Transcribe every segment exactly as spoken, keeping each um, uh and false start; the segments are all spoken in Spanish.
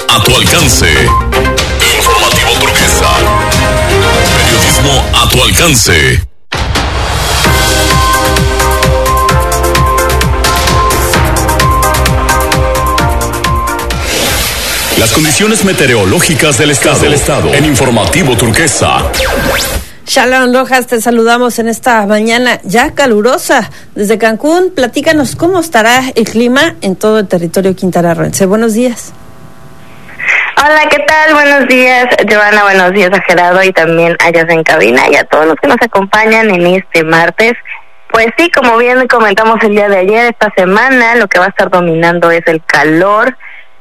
a tu alcance. Informativo Turquesa. Periodismo a tu alcance. Las condiciones meteorológicas del estado, del estado en Informativo Turquesa. Shalom Rojas, te saludamos en esta mañana ya calurosa. Desde Cancún, platícanos cómo estará el clima en todo el territorio quintanarroense. Buenos días. Hola, ¿qué tal? Buenos días, Giovanna, buenos días a Gerardo y también a Yas en cabina y a todos los que nos acompañan en este martes. Pues sí, como bien comentamos el día de ayer, esta semana lo que va a estar dominando es el calor,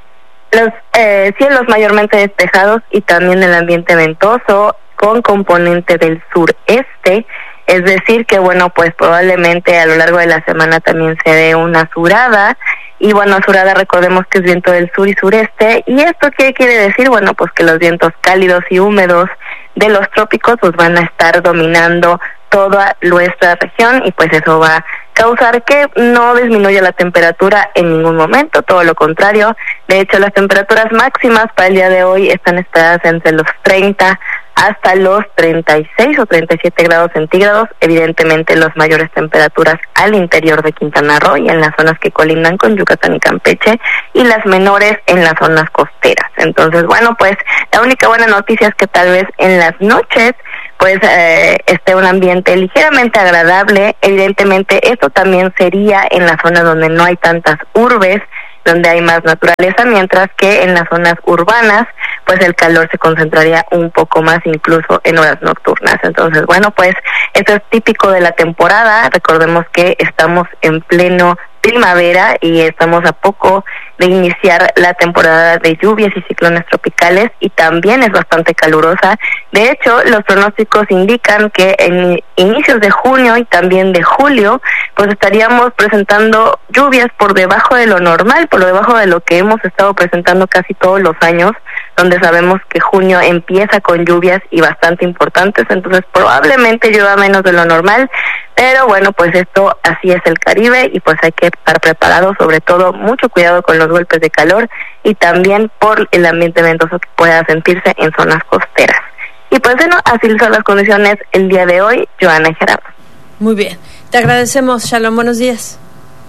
los eh, cielos mayormente despejados y también el ambiente ventoso con componente del sureste, es decir que bueno, pues probablemente a lo largo de la semana también se dé una azurada, y bueno, azurada recordemos que es viento del sur y sureste, y esto qué quiere decir, bueno, pues que los vientos cálidos y húmedos de los trópicos pues van a estar dominando toda nuestra región, y pues eso va a causar que no disminuya la temperatura en ningún momento, todo lo contrario. De hecho, las temperaturas máximas para el día de hoy están esperadas entre los treinta hasta los treinta y seis o treinta y siete grados centígrados, evidentemente las mayores temperaturas al interior de Quintana Roo y en las zonas que colindan con Yucatán y Campeche, y las menores en las zonas costeras. Entonces, bueno, pues la única buena noticia es que tal vez en las noches pues eh, esté un ambiente ligeramente agradable. Evidentemente esto también sería en las zonas donde no hay tantas urbes, donde hay más naturaleza, mientras que en las zonas urbanas pues el calor se concentraría un poco más incluso en horas nocturnas. Entonces, bueno, pues esto es típico de la temporada. Recordemos que estamos en pleno primavera y estamos a poco de iniciar la temporada de lluvias y ciclones tropicales, y también es bastante calurosa. De hecho, los pronósticos indican que en inicios de junio y también de julio pues estaríamos presentando lluvias por debajo de lo normal, por debajo de lo que hemos estado presentando casi todos los años, donde sabemos que junio empieza con lluvias y bastante importantes. Entonces probablemente llueva menos de lo normal, pero bueno, pues esto así es el Caribe, y pues hay que estar preparados, sobre todo mucho cuidado con los golpes de calor y también por el ambiente ventoso que pueda sentirse en zonas costeras. Y pues bueno, así son las condiciones el día de hoy, Joana y Gerardo. Muy bien, te agradecemos, Shalom, buenos días.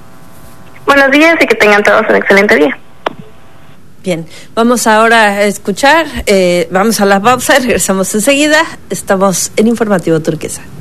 Buenos días y que tengan todos un excelente día. Bien, vamos ahora a escuchar, eh, vamos a la pausa, regresamos enseguida, estamos en Informativo Turquesa.